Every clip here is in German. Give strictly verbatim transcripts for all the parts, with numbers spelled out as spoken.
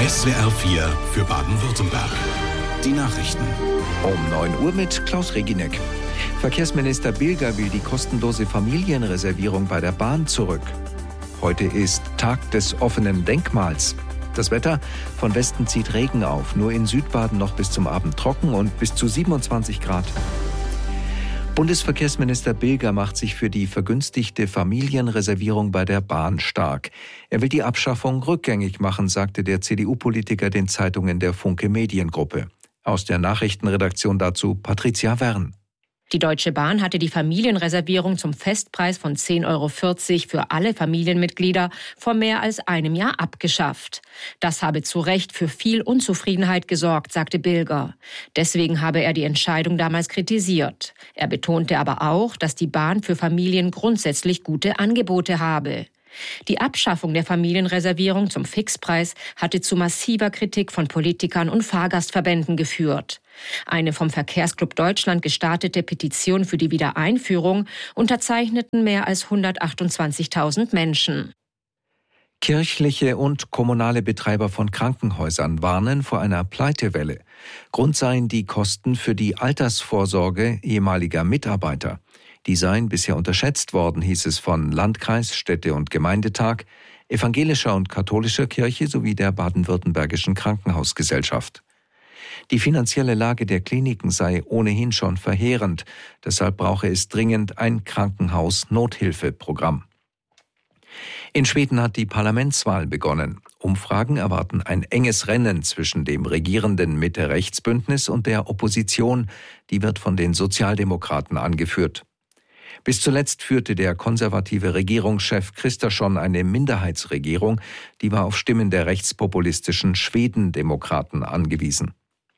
S W R vier für Baden-Württemberg. Die Nachrichten. Um neun Uhr mit Klaus Reginek. Verkehrsminister Bilger will die kostenlose Familienreservierung bei der Bahn zurück. Heute ist Tag des offenen Denkmals. Das Wetter: von Westen zieht Regen auf, nur in Südbaden noch bis zum Abend trocken und bis zu siebenundzwanzig Grad. Bundesverkehrsminister Bilger macht sich für die vergünstigte Familienreservierung bei der Bahn stark. Er will die Abschaffung rückgängig machen, sagte der C D U-Politiker den Zeitungen der Funke Mediengruppe. Aus der Nachrichtenredaktion dazu Patricia Wern. Die Deutsche Bahn hatte die Familienreservierung zum Festpreis von zehn Euro vierzig für alle Familienmitglieder vor mehr als einem Jahr abgeschafft. Das habe zu Recht für viel Unzufriedenheit gesorgt, sagte Bilger. Deswegen habe er die Entscheidung damals kritisiert. Er betonte aber auch, dass die Bahn für Familien grundsätzlich gute Angebote habe. Die Abschaffung der Familienreservierung zum Fixpreis hatte zu massiver Kritik von Politikern und Fahrgastverbänden geführt. Eine vom Verkehrsclub Deutschland gestartete Petition für die Wiedereinführung unterzeichneten mehr als hundertachtundzwanzigtausend Menschen. Kirchliche und kommunale Betreiber von Krankenhäusern warnen vor einer Pleitewelle. Grund seien die Kosten für die Altersvorsorge ehemaliger Mitarbeiter. Die seien bisher unterschätzt worden, hieß es von Landkreis, Städte- und Gemeindetag, evangelischer und katholischer Kirche sowie der baden-württembergischen Krankenhausgesellschaft. Die finanzielle Lage der Kliniken sei ohnehin schon verheerend, deshalb brauche es dringend ein Krankenhaus-Nothilfeprogramm. In Schweden hat die Parlamentswahl begonnen. Umfragen erwarten ein enges Rennen zwischen dem regierenden Mitte-Rechts-Bündnis und der Opposition, die wird von den Sozialdemokraten angeführt. Bis zuletzt führte der konservative Regierungschef Kristersson eine Minderheitsregierung, die war auf Stimmen der rechtspopulistischen Schwedendemokraten angewiesen.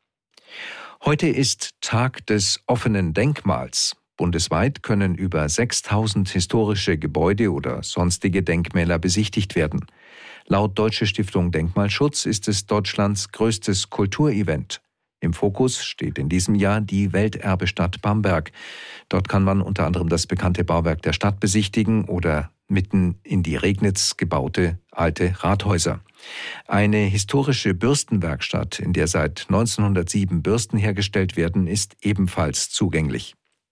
Heute ist Tag des offenen Denkmals. Bundesweit können über sechstausend historische Gebäude oder sonstige Denkmäler besichtigt werden. Laut Deutsche Stiftung Denkmalschutz ist es Deutschlands größtes Kulturevent. Im Fokus steht in diesem Jahr die Welterbestadt Bamberg. Dort kann man unter anderem das bekannte Bauwerk der Stadt besichtigen oder mitten in die Regnitz gebaute alte Rathäuser. Eine historische Bürstenwerkstatt, in der seit neunzehnhundertsieben Bürsten hergestellt werden, ist ebenfalls zugänglich.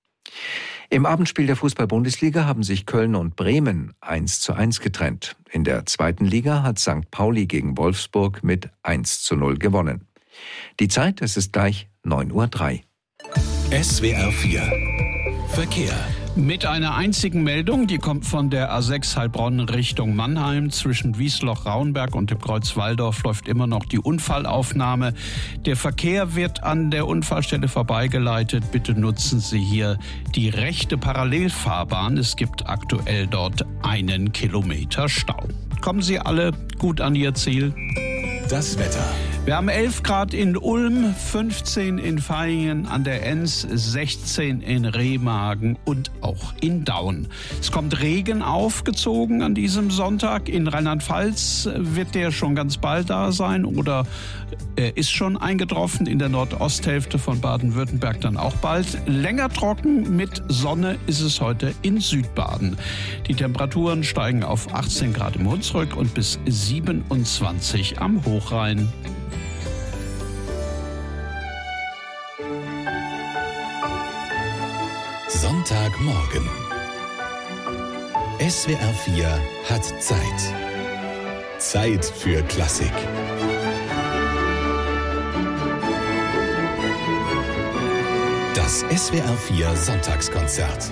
Im Abendspiel der Fußball-Bundesliga haben sich Köln und Bremen eins zu eins getrennt. In der zweiten Liga hat Sankt Pauli gegen Wolfsburg mit eins zu null gewonnen. Die Zeit, es ist gleich neun Uhr drei. S W R vier Verkehr. Mit einer einzigen Meldung, die kommt von der A sechs Heilbronn Richtung Mannheim. Zwischen Wiesloch-Rauenberg und dem Kreuz Walldorf läuft immer noch die Unfallaufnahme. Der Verkehr wird an der Unfallstelle vorbeigeleitet. Bitte nutzen Sie hier die rechte Parallelfahrbahn. Es gibt aktuell dort einen Kilometer Stau. Kommen Sie alle gut an Ihr Ziel. Das Wetter. Wir haben elf Grad in Ulm, fünfzehn in Vaihingen an der Enns, sechzehn in Remagen und auch in Daun. Es kommt Regen aufgezogen an diesem Sonntag. In Rheinland-Pfalz wird der schon ganz bald da sein oder er ist schon eingetroffen. In der Nordosthälfte von Baden-Württemberg dann auch bald. Länger trocken mit Sonne ist es heute in Südbaden. Die Temperaturen steigen auf achtzehn Grad im Hunsrück und bis siebenundzwanzig am Hochrhein. Sonntagmorgen. S W R vier hat Zeit. Zeit für Klassik. Das S W R vier Sonntagskonzert.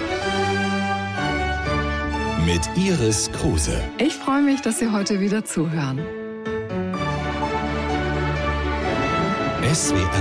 Mit Iris Kruse. Ich freue mich, dass Sie heute wieder zuhören. S W R